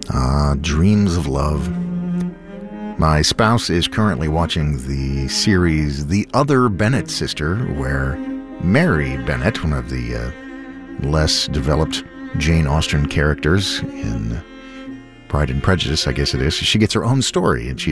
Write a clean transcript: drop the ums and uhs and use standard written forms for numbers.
Dreams of Love. My spouse is currently watching the series The Other Bennett Sister, where Mary Bennett, one of the less developed Jane Austen characters in Pride and Prejudice, I guess it is, she gets her own story, and she